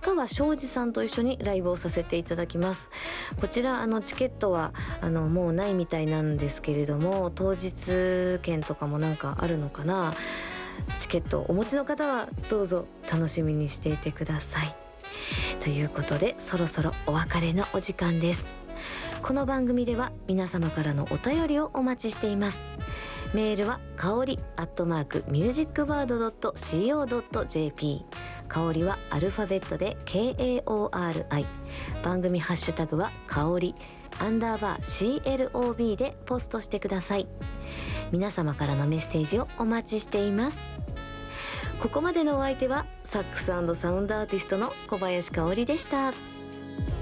川庄司さんと一緒にライブをさせていただきます。こちらチケットはもうないみたいなんですけれども、当日券とかもなんかあるのかな。チケットお持ちの方はどうぞ楽しみにしていてください。ということで、そろそろお別れのお時間です。この番組では皆様からのお便りをお待ちしています。メールはかおり@musicworld.co.jp、 かおりはアルファベットで KAORI、 番組ハッシュタグはかおり_CLOB でポストしてください。皆様からのメッセージをお待ちしています。ここまでのお相手はサックス&サウンドアーティストの小林かおりでした。